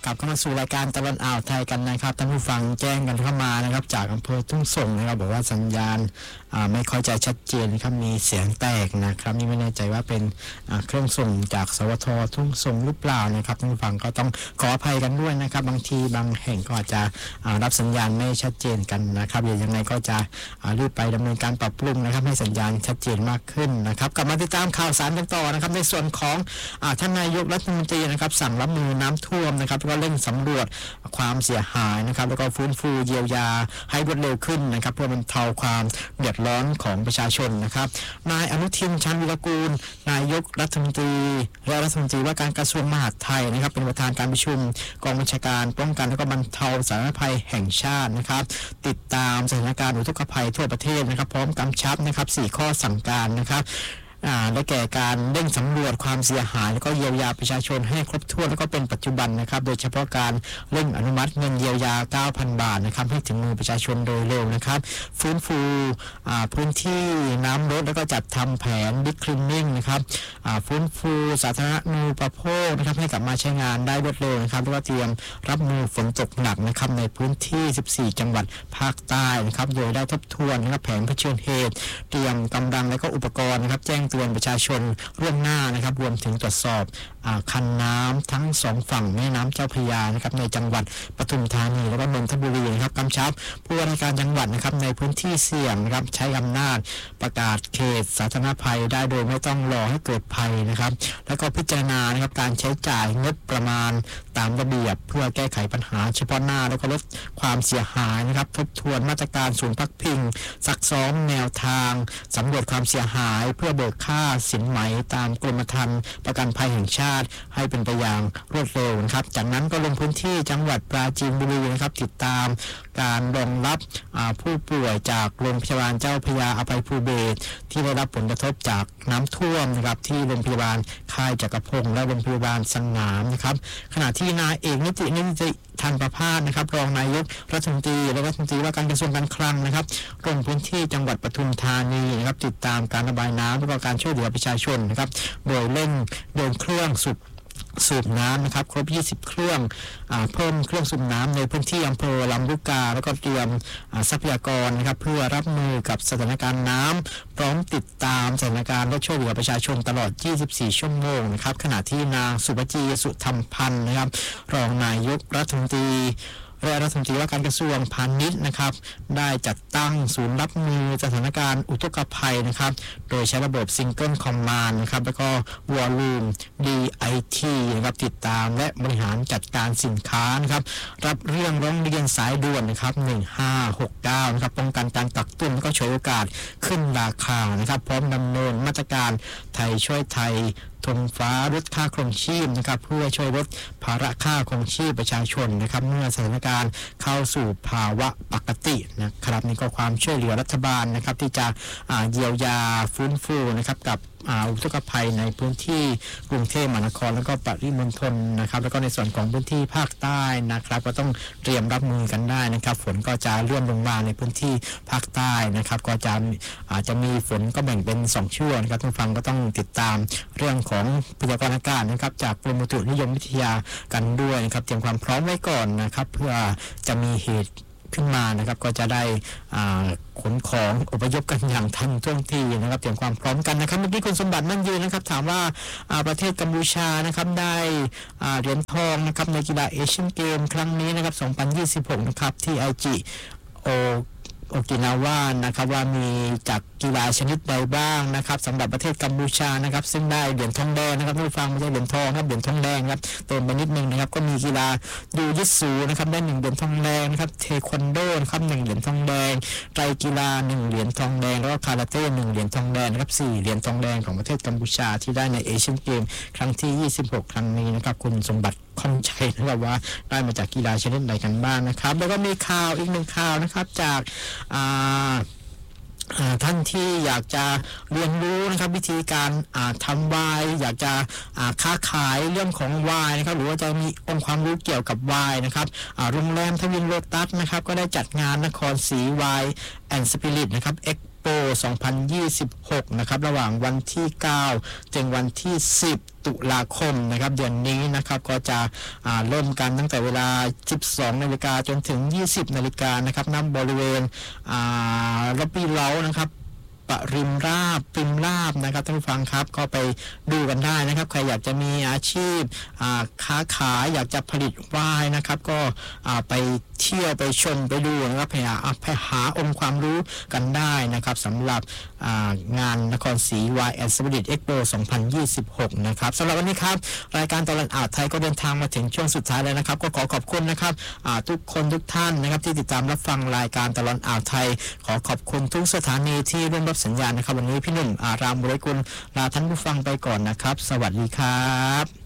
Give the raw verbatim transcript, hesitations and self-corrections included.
กลับเข้ามาสู่รายการตะวันอ่าวไทยกันนะครับท่านผู้ฟังแจ้งกันเข้ามานะครับจากอำเภอทุ่งส่งนะครับบอกว่าสัญญาณไม่ค่อยจะชัดเจนครับมีเสียงแตกนะครับนี่ไม่แน่ใจว่าเป็นเครื่องส่งจากสวททุ่งส่งหรือเปล่านะครับท่านผู้ฟังก็ต้องขออภัยกันด้วยนะครับบางทีบางแห่งก็อาจจะรับสัญญาณไม่ชัดเจนกันนะครับอย่างยังไงก็จะรีบไปดำเนินการปรับปรุงนะครับให้สัญญาณชัดเจนมากขึ้นนะครับกลับมาติดตามข่าวสารกันต่อนะครับในส่วนของท่านนายกรัฐมนตรีนะครับสั่งรับมือน้ำท่วมนะครับแล้วก็เร่งสำรวจความเสียหายนะครับแล้วก็ฟื้นฟูเยียวยาให้รวดเร็วขึ้นนะครับเพื่อบรรเทาความเดือดร้อนของประชาชนนะครับนายอนุทินชาญวิรากูลนายกรัฐมนตรีและรัฐมนตรีว่าการกระทรวงมหาดไทยนะครับเป็นประธานการประชุมกองบัญชาการป้องกันและก็บรรเทาสาธารณภัยแห่งชาตินะครับติดตามสถานการณ์อุทกภัยทั่วประเทศนะครับพร้อมกำชับนะครับสี่ข้อสั่งการนะครับได้แก่การเร่งสำรวจความเสียหายแล้วก็เยียวยาประชาชนให้ครบถ้วนแล้วก็เป็นปัจจุบันนะครับโดยเฉพาะการเร่งอนุมัติเงินเยียวยา เก้าพัน บาทนะครับให้ถึงมือประชาชนโดยเร็วนะครับฟื้นฟูพื้นที่น้ำลดแล้วก็จัดทำแผนบิ๊กคลีนนิ่งนะครับฟื้นฟูสาธารณูปโภคนะครับให้กลับมาใช้งานได้รวดเร็วนะครับแล้วก็เตรียมรับมือฝนตกหนักนะครับในพื้นที่สิบสี่จังหวัดภาคใต้นะครับโดยได้ทบทวนนะครับแผนเผชิญเหตุเตรียมกำลังและก็อุปกรณ์นะครับแจ้งเตือนประชาชนร่วงหน้านะครับรวมถึงตรวจสอบคันน้ำทั้งสองฝั่งแม่น้ำเจ้าพระยานะครับในจังหวัดปทุมธานีและก็นนทบุรีนะครับกำชับผู้ว่าราชการจังหวัดนะครับในพื้นที่เสี่ยงนะครับใช้อำนาจประกาศเขตสาธารณภัยได้โดยไม่ต้องรอให้เกิดภัยนะครับแล้วก็พิจารณานะครับการใช้จ่ายงบประมาณตามระเบียบเพื่อแก้ไขปัญหาเฉพาะหน้าแล้วก็ลดความเสียหายนะครับทบทวนมาตรการศูนย์พักพิงซักซ้อมแนวทางสำรวจความเสียหายเพื่อเบิกค่าสินไหมตามกรมธรรม์ประกันภัยแห่งชาติให้เป็นไปอย่างรวดเร็วนะครับจากนั้นก็ลงพื้นที่จังหวัดปราจีนบุรีนะครับติดตามการรองรับผู้ป่วยจากโรงพยาบาลเจ้าพระยาอภัยภูเบศรที่ได้รับผลกระทบจากน้ำท่วมนะครับที่โรงพยาบาลค่ายจักรพงศ์และโรงพยาบาลสนามนะครับขณะที่นายเอกนิตินิติทันประภาสนะครับรองนายกรัฐมนตรีและรัฐมนตรีว่าการกระทรวงการคลังนะครับลงพื้นที่จังหวัดปทุมธานีนะครับติดตามการระบายน้ำและก็การช่วยเหลือประชาชนนะครับโดยเร่งเดินเครื่องสูบสูบน้ำนะครับครบยี่สิบเครื่องเพิ่มเครื่องสูบน้ำในพื้นที่อำเภอลำลูกกาแล้วก็เตรียมทรัพยากรนะครับเพื่อรับมือกับสถานการณ์น้ำพร้อมติดตามสถานการณ์และช่วยเหลือประชาชนตลอดยี่สิบสี่ชั่วโมงนะครับขณะที่นางสุภจีสุธรรมพันธ์นะครับรองนายกรัฐมนตรีและรัฐมนตรีว่าการกระทรวงพาณิชย์นะครับได้จัดตั้งศูนย์รับมือสถานการณ์อุทกภัยนะครับโดยใช้ระบบ Single Command นะครับแล้วก็ Volume ดี ไอ ที นะครับติดตามและบริหารจัดการสินค้านะครับรับเรื่องร้องเรียนสายด่วนนะครับหนึ่งห้าหกเก้านะครับป้องกันการกักตุนและก็ฉวยโอกาสขึ้นราคานะครับพร้อมดำเนินมาตรการไทยช่วยไทยธงฟ้าลดค่าครองชีพนะครับเพื่อช่วยลดภาระค่าครองชีพประชาชนนะครับเมื่อสถานการณ์เข้าสู่ภาวะปกตินะครับนี่ก็ความช่วยเหลือรัฐบาลนะครับที่จะเยียวยาฟื้นฟูนะครับกับอุทกภัยในพื้นที่กรุงเทพมหานครแล้วก็ปริมณฑลนะครับแล้วก็ในส่วนของพื้นที่ภาคใต้นะครับก็ต้องเตรียมรับมือกันได้นะครับฝนก็จะเลื่อนลงมาในพื้นที่ภาคใต้นะครับก็จะอาจจะมีฝนก็แบ่งเป็นสองช่วงนะครับทุกฟังก็ต้องติดตามเรื่องของพยากรณ์อากาศนะครับจากกรมอุตุนิยมวิทยากันด้วยนะครับเตรียมความพร้อมไว้ก่อนนะครับเพื่อจะมีเหตุขึ้นมานะครับก็จะได้ขนของอพยพกันอย่างทันท่วงทีนะครับเตรียมความพร้อมกันนะครับเมื่อกี้คุณสมบัติมั่นยืนนะครับถามว่าประเทศกัมพูชานะครับได้เหรียญทองนะครับในกีฬาเอเชียนเกมครั้งนี้นะครับสองพันยี่สิบหกนะครับที่ไอจิโอโอกินาวานะครับว่ามีจากกีฬาชนิดใดบ้างนะครับสำหรับประเทศกัมพูชานะครับซึ่งได้เหรียญทองแดงนะครับผู้ฟังไม่ใช่เหรียญทองครับเหรียญทองแดงครับเติมไปนิดนึงนะครับก็มีกีฬายูยิสูนะครับได้หนึ่งเหรียญทองแดงนะครับเทควันโดนะครับหนึ่งเหรียญทองแดงไตรกีฬาหนึ่งเหรียญทองแดงแล้วก็คาราเต้หนึ่งเหรียญทองแดงนะครับสี่เหรียญทองแดงของประเทศกัมพูชาที่ได้ในเอเชียนเกมครั้งที่ยี่สิบหกครั้งนี้นะครับคุณสมบัติคำชัยนะครับว่าได้มาจากกีฬาชนิดใดกันบ้างนะครับแล้วก็มีข่าวอีกหนึ่งข่าวนะครับจากท่านที่อยากจะเรียนรู้นะครับวิธีการทำไวน์อยากจะค้าขายเรื่องของไวน์นะครับหรือว่าจะมีองค์ความรู้เกี่ยวกับไวน์นะครับโรงแรมทวินโลตัสนะครับก็ได้จัดงานนครศรีไวน์แอนด์สปิริตนะครับเอ็กโปสองพันยี่สิบหกนะครับระหว่างวันที่เก้าถึงวันที่สิบตุลาคมนะครับเดือนนี้นะครับก็จะเริ่มกันตั้งแต่เวลา สิบสองนาฬิกาจนถึง ยี่สิบนาฬิกานะครับณบริเวณล็อบบี้เล้านะครับปริมราบปริมราบนะครับท่านผู้ฟังครับก็ไปดูกันได้นะครับใครอยากจะมีอาชีพค้าขายอยากจะผลิตไวน์นะครับก็ไปเที่ยวไปชมไปดูนะครับไปหาไปหาองค์ความรู้กันได้นะครับสำหรับงานนครศรีไวน์แอนด์สปิริตเอ็กโปสองพันยี่สิบหกนะครับสำหรับวันนี้ครับรายการตลาดอ่าวไทยก็เดินทางมาถึงช่วงสุดท้ายแล้วนะครับก็ขอขอบคุณนะครับทุกคนทุกท่านนะครับที่ติดตามรับฟังรายการตลาดอ่าวไทยขอขอบคุณทุกสถานีที่ร่วมรับสัญญาณนะครับวันนี้พี่หนุ่มอารามบุรกุลลาท่านผู้ฟังไปก่อนนะครับสวัสดีครับ